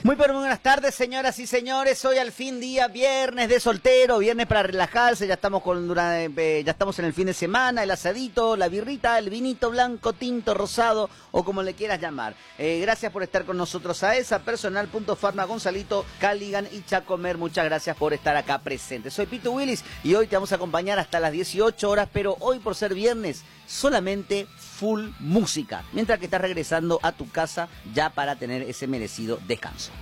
Muy pero muy buenas tardes, señoras y señores. Hoy al fin día viernes de soltero, viernes para relajarse. Ya estamos ya estamos en el fin de semana, el asadito, la birrita, el vinito blanco, tinto, rosado o como le quieras llamar. Gracias por estar con nosotros a esa personal.farma, Gonzalito, Caligan y Chacomer. Muchas gracias por estar acá presentes. Soy Pito Willis y hoy te vamos a acompañar hasta las 18 horas, pero hoy por ser viernes solamente full música, mientras que estás regresando a tu casa ya para tener ese merecido descanso.